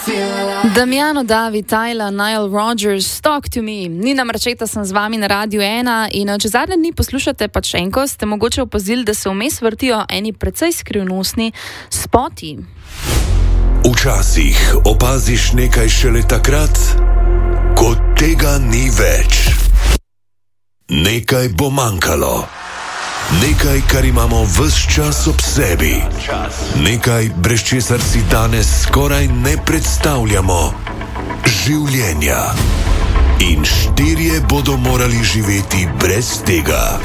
Damiano, David, Tyler, Nile Rodgers, Talk to Me. Nina Marčeta sem z vami na Radiu 1 in če zadnje dni poslušate Pačenko, ste mogoče opazili, da se vmes vrtijo eni precej skrivnostni spoti. Včasih opaziš nekaj šele takrat, ko tega ni več. Nekaj bo manjkalo. Nekaj, kar imamo ves čas ob sebi. Nekaj, brez česar si danes skoraj ne predstavljamo. Življenja. In 4 bodo morali živeti brez tega.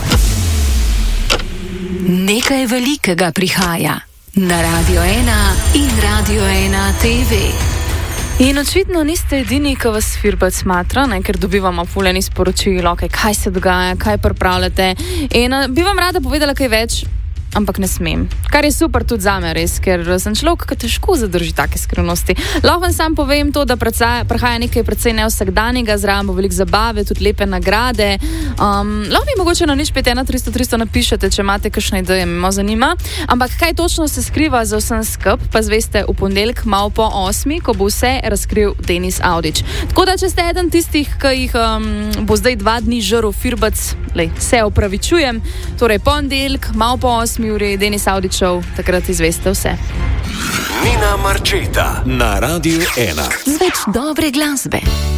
Nekaj velikega prihaja na Radio 1 in Radio 1 TV. In očitno niste edini, ki vas Firbec smatra, ker dobivamo fuleni sporočil, kaj se dogaja, kaj pripravljate. In bi vam rada povedala kaj več, ampak ne smem. Kar je super tudi zame res, ker sem človek, ki težko zadrži take skrivnosti. Lahko vam sam povem to, da prihaja nekaj precej nevsakdanjega, zraven bo veliko zabave, tudi lepe nagrade. Lahko mi mogoče na 051 300 napišete, če imate kakšne ideje, me malo zanima. Ampak kaj točno se skriva za vsem skup, pa zveste v ponedeljek malo po 8, ko bo vse razkril Denis Audić. Tako da, če ste eden tistih, ki jih bo zdaj 2 dni žrl Firbec, se opravičujem, torej ponedeljek, malo po 8 uri, Denis Audićov, takrat izveste vse. Nina Marčeta na Radiu 1. Z več dobre glasbe.